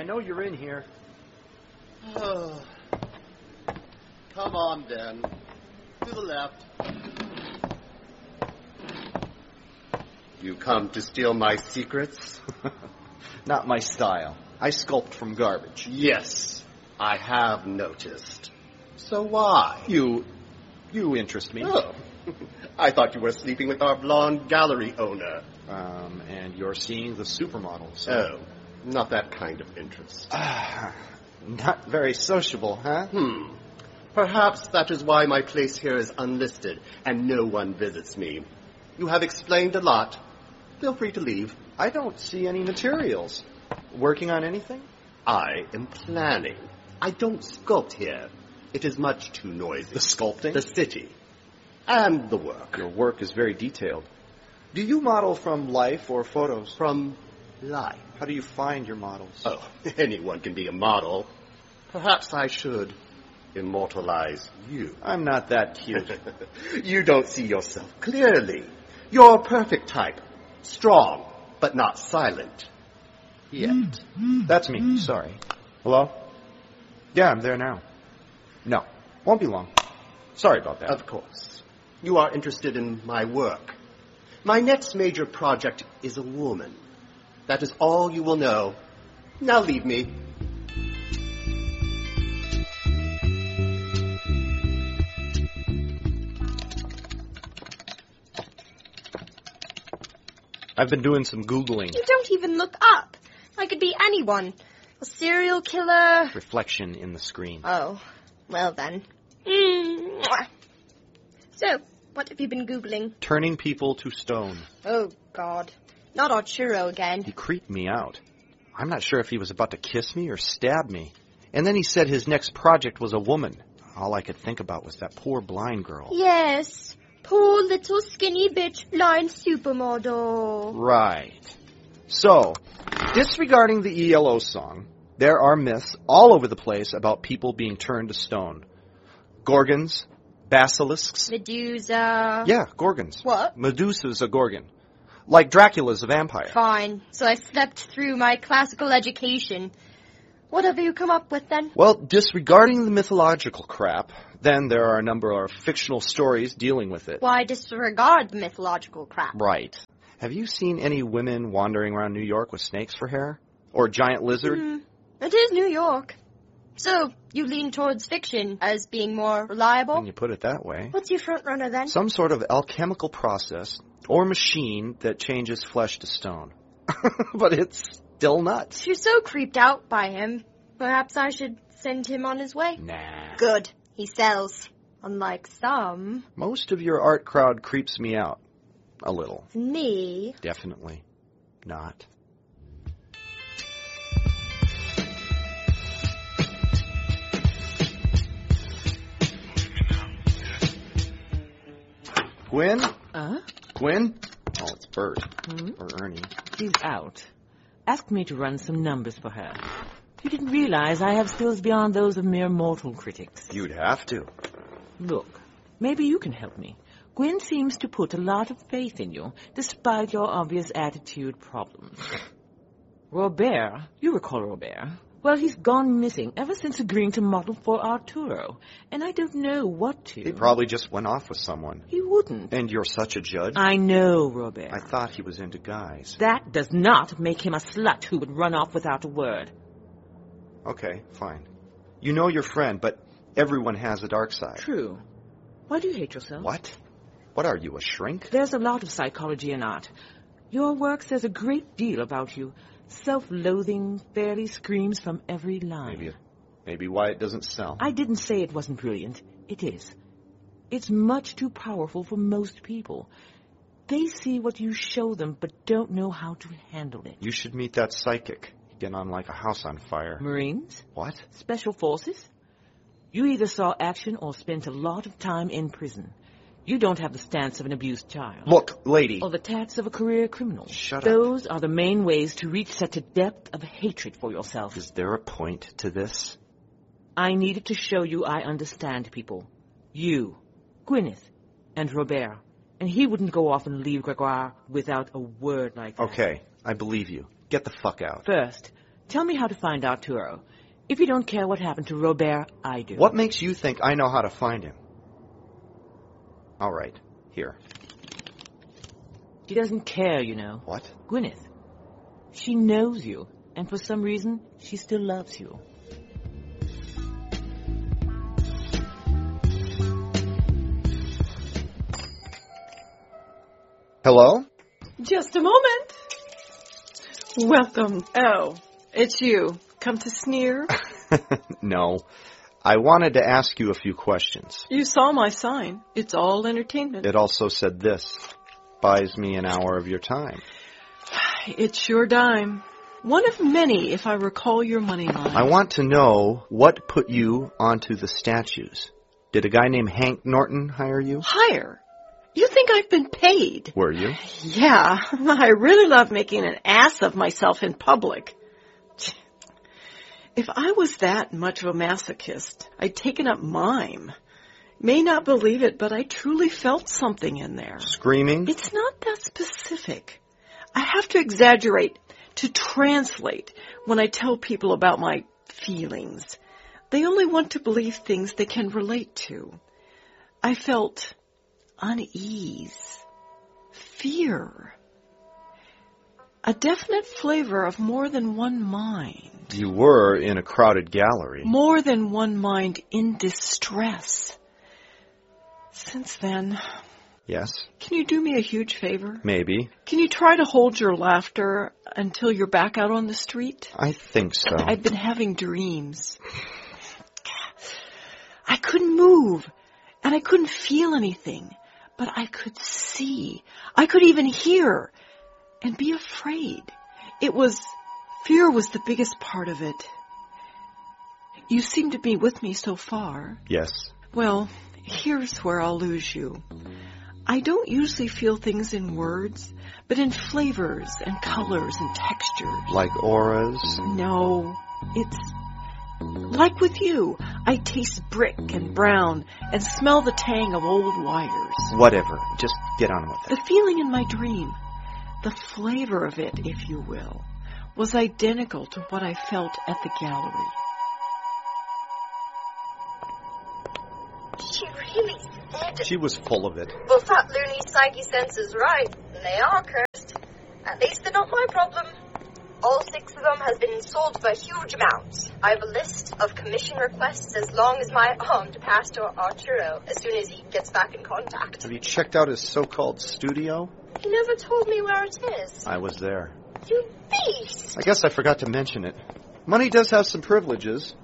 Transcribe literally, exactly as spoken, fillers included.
I know you're in here. Oh. Come on, then. To the left. You come to steal my secrets? Not my style. I sculpt from garbage. Yes, I have noticed. So why? You... you interest me. Oh. I thought you were sleeping with our blonde gallery owner. Um, and you're seeing the supermodels. Oh, not that kind of interest. Ah, not very sociable, huh? Hmm. Perhaps that is why my place here is unlisted and no one visits me. You have explained a lot. Feel free to leave. I don't see any materials. Working on anything? I am planning. I don't sculpt here. It is much too noisy. The sculpting? The city. And the work. Your work is very detailed. Do you model from life or photos? From life. How do you find your models? Oh, anyone can be a model. Perhaps I should immortalize you. I'm not that cute. You don't see yourself clearly. You're a perfect type. Strong, but not silent. Yet. That's me. Sorry. Hello? Yeah, I'm there now. No, won't be long. Sorry about that. Of course. You are interested in my work. My next major project is a woman. That is all you will know. Now leave me. I've been doing some Googling. You don't even look up. I could be anyone. A serial killer. Reflection in the screen. Oh, well then. Mm-mwah. So, what have you been Googling? Turning people to stone. Oh, God. Not Arturo again. He creeped me out. I'm not sure if he was about to kiss me or stab me. And then he said his next project was a woman. All I could think about was that poor blind girl. Yes. Poor little skinny bitch blind supermodel. Right. So, disregarding the E L O song, there are myths all over the place about people being turned to stone. Gorgons, basilisks. Medusa. Yeah, Gorgons. What? Medusa's a Gorgon. Like Dracula's a vampire. Fine. So I slept through my classical education. What have you come up with then? Well, disregarding the mythological crap, then there are a number of fictional stories dealing with it. Why disregard the mythological crap? Right. Have you seen any women wandering around New York with snakes for hair? Or giant lizard? Mm, it is New York. So, you lean towards fiction as being more reliable? When you put it that way. What's your front runner then? Some sort of alchemical process or machine that changes flesh to stone. But it's still nuts. If you're so creeped out by him, perhaps I should send him on his way? Nah. Good. He sells. Unlike some. Most of your art crowd creeps me out. A little. Me? Definitely not. Gwen? Uh? Gwen? Oh, it's Bert. Hmm? Or Ernie. She's out. Asked me to run some numbers for her. You didn't realize I have skills beyond those of mere mortal critics. You'd have to. Look, maybe you can help me. Gwen seems to put a lot of faith in you, despite your obvious attitude problems. Robert, you recall Robert? Well, he's gone missing ever since agreeing to model for Arturo, and I don't know what to. He probably just went off with someone. He wouldn't. And you're such a judge? I know, Robert. I thought he was into guys. That does not make him a slut who would run off without a word. Okay, fine. You know your friend, but everyone has a dark side. True. Why do you hate yourself? What? What are you, a shrink? There's a lot of psychology in art. Your work says a great deal about you. Self-loathing fairly screams from every line. Maybe, maybe why it doesn't sell. I didn't say it wasn't brilliant. It is. It's much too powerful for most people. They see what you show them, but don't know how to handle it. You should meet that psychic. He'd get on like a house on fire. Marines? What? Special forces? You either saw action or spent a lot of time in prison. You don't have the stance of an abused child. Look, lady. Or the tats of a career criminal. Shut Those up. are the main ways to reach such a depth of hatred for yourself. Is there a point to this? I needed to show you I understand people. You, Gwyneth, and Robert. And he wouldn't go off and leave Gregoire without a word like that. Okay, I believe you. Get the fuck out. First, Tell me how to find Arturo. If you don't care what happened to Robert, I do. What makes you think I know how to find him? All right, here. She doesn't care, you know. What? Gwyneth. She knows you, and for some reason, she still loves you. Hello? Just a moment. Welcome. Oh, it's you. Come to sneer? No. I wanted to ask you a few questions. You saw my sign. It's all entertainment. It also said this. Buys me an hour of your time. It's your dime. One of many, if I recall your money line. I want to know what put you onto the statues. Did a guy named Hank Norton hire you? Hire? You think I've been paid? Were you? Yeah, I really love making an ass of myself in public. If I was that much of a masochist, I'd taken up mime. May not believe it, but I truly felt something in there. Screaming? It's not that specific. I have to exaggerate to translate when I tell people about my feelings. They only want to believe things they can relate to. I felt unease, fear, a definite flavor of more than one mind. You were in a crowded gallery. More than one mind in distress. Since then... Yes? Can you do me a huge favor? Maybe. Can you try to hold your laughter until you're back out on the street? I think so. I've been having dreams. I couldn't move, and I couldn't feel anything, but I could see. I could even hear and be afraid. It was, fear was the biggest part of it. You seem to be with me so far. Yes. Well, here's where I'll lose you. I don't usually feel things in words, but in flavors and colors and textures. Like auras? No, it's like with you. I taste brick and brown and smell the tang of old wires. Whatever. Just get on with The it. feeling in my dream, the flavor of it, if you will, was identical to what I felt at the gallery. She really said... She was full of it. Well, that loony psyche sense is right. They are cursed. At least they're not my problem. All six of them has been sold for huge amounts. I have a list of commission requests as long as my arm to Pastor Arturo as soon as he gets back in contact. Have you checked out his so-called studio? He never told me where it is. I was there. You beast! I guess I forgot to mention it. Money does have some privileges.